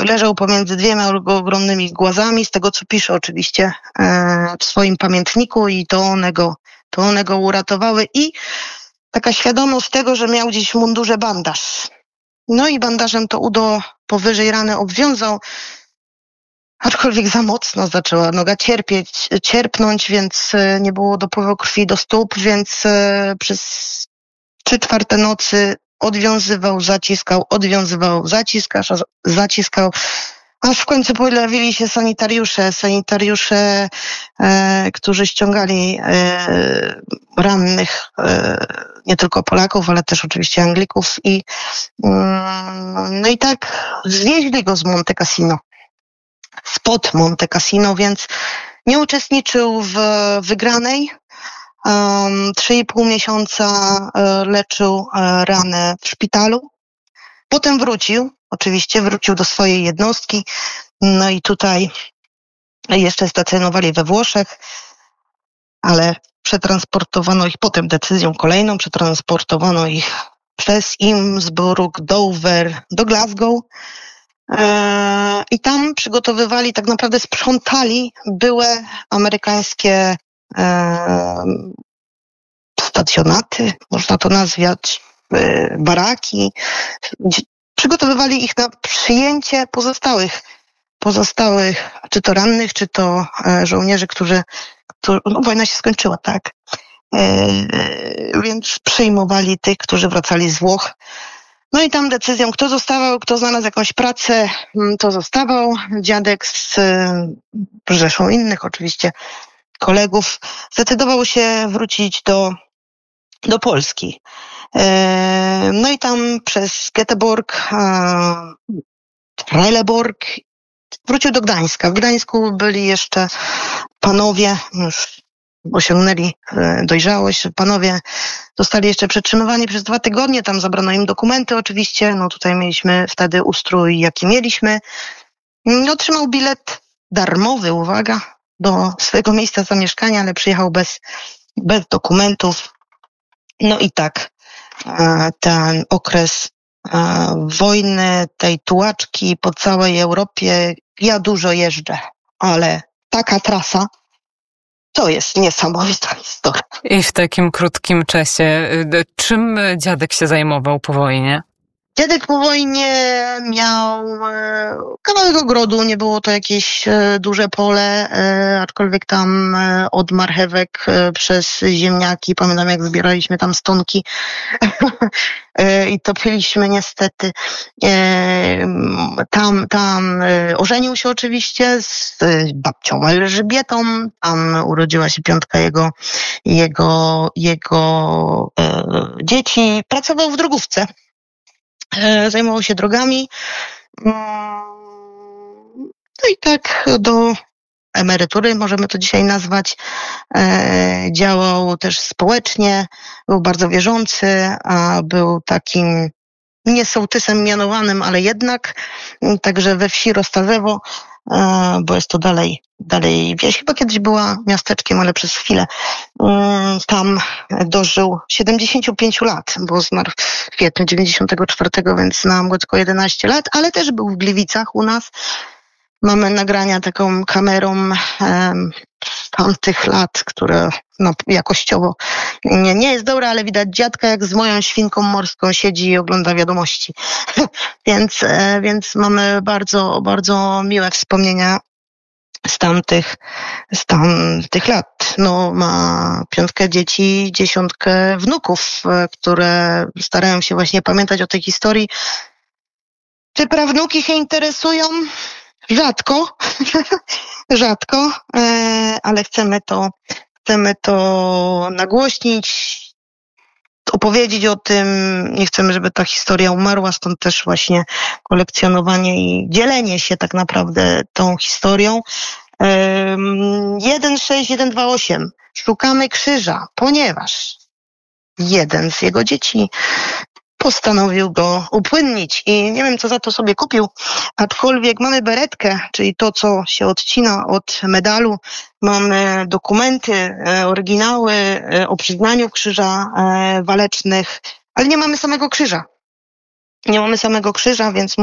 leżał pomiędzy dwiema ogromnymi głazami, z tego co pisze oczywiście w swoim pamiętniku i to one go uratowały i taka świadomość tego, że miał gdzieś w mundurze bandaż. No i bandażem to Udo powyżej rany obwiązał, aczkolwiek za mocno zaczęła noga cierpnąć, więc nie było dopływu krwi do stóp, więc przez 3/4 nocy odwiązywał, zaciskał, aż w końcu pojawili się sanitariusze, którzy ściągali rannych, nie tylko Polaków, ale też oczywiście Anglików no i tak zwieźli go z Monte Cassino, spod Monte Cassino, więc nie uczestniczył w wygranej. 3,5 miesiąca leczył ranę w szpitalu. Potem wrócił do swojej jednostki. No i tutaj jeszcze stacjonowali we Włoszech, ale przetransportowano ich potem decyzją kolejną, przetransportowano ich przez Innsbruck, Dover do Glasgow. I tam przygotowywali, tak naprawdę sprzątali byłe amerykańskie stacjonaty, można to nazwać, baraki. Przygotowywali ich na przyjęcie pozostałych, czy to rannych, czy to żołnierzy, którzy no wojna się skończyła, tak. Więc przyjmowali tych, którzy wracali z Włoch. No i tam decyzją, kto zostawał, kto znalazł jakąś pracę, to zostawał. Dziadek z rzeszą innych oczywiście kolegów zdecydował się wrócić do Polski. No i tam przez Göteborg, Trelleborg wrócił do Gdańska. W Gdańsku byli jeszcze panowie, już osiągnęli dojrzałość. Panowie zostali jeszcze przetrzymywani przez 2 tygodnie. Tam zabrano im dokumenty oczywiście. No tutaj mieliśmy wtedy ustrój, jaki mieliśmy. Otrzymał bilet darmowy, uwaga, do swojego miejsca zamieszkania, ale przyjechał bez dokumentów. No i tak ten okres wojny, tej tułaczki po całej Europie. Ja dużo jeżdżę, ale taka trasa to jest niesamowita historia. I w takim krótkim czasie, czym dziadek się zajmował po wojnie? Dziadek po wojnie miał kawałek ogrodu, nie było to jakieś duże pole, aczkolwiek tam od marchewek przez ziemniaki, pamiętam jak zbieraliśmy tam stonki i topiliśmy niestety. Tam ożenił się oczywiście z babcią Elżbietą, tam urodziła się 5 jego dzieci, pracował w drogówce. Zajmował się drogami. No i tak do emerytury, możemy to dzisiaj nazwać. Działał też społecznie, był bardzo wierzący, a był takim nie sołtysem mianowanym, ale jednak. Także we wsi Rostazewo, bo jest to dalej wieś. Chyba kiedyś była miasteczkiem, ale przez chwilę. Tam dożył 75 lat, bo zmarł w kwietniu 94, więc miałam go tylko 11 lat, ale też był w Gliwicach u nas. Mamy nagrania taką kamerą z tamtych lat, które jakościowo nie jest dobra, ale widać dziadka jak z moją świnką morską siedzi i ogląda wiadomości. Więc mamy bardzo, bardzo miłe wspomnienia z tamtych lat. No, ma 5 dzieci, 10 wnuków, które starają się właśnie pamiętać o tej historii. Czy prawnuki się interesują? Rzadko, ale chcemy to nagłośnić, opowiedzieć o tym. Nie chcemy, żeby ta historia umarła, stąd też właśnie kolekcjonowanie i dzielenie się tak naprawdę tą historią. 16128. Szukamy krzyża, ponieważ jeden z jego dzieci postanowił go upłynnić i nie wiem, co za to sobie kupił, aczkolwiek mamy beretkę, czyli to, co się odcina od medalu, mamy dokumenty, oryginały o przyznaniu krzyża walecznych, ale nie mamy samego krzyża. Więc